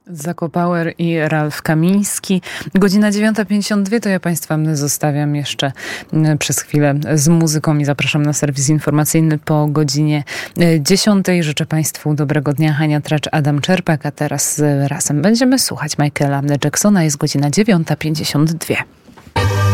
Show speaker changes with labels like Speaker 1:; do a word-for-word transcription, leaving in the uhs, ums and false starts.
Speaker 1: Zako Power i Ralf Kamiński. Godzina dziewiąta pięćdziesiąt dwa, to ja Państwa zostawiam jeszcze przez chwilę z muzyką i zapraszam na serwis informacyjny po godzinie dziesiątej. Życzę Państwu dobrego dnia. Hania Tracz, Adam Czerpak, a teraz razem będziemy słuchać Michaela Jacksona. Jest godzina dziewiąta pięćdziesiąt dwa.